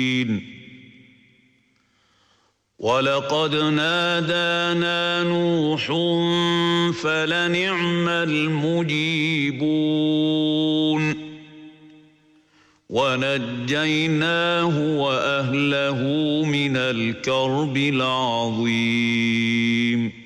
ولقد نادانا نوح فلنعم المجيبون ونجيناه وأهله من الكرب العظيم